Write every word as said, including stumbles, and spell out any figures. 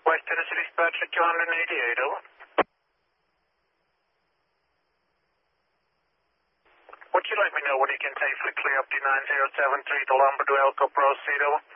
West Tennessee Dispatcher two eighty-eight, over. Would you let me know when you can safely clear up the nine zero seven three, the Lombardo Elko, proceed, over?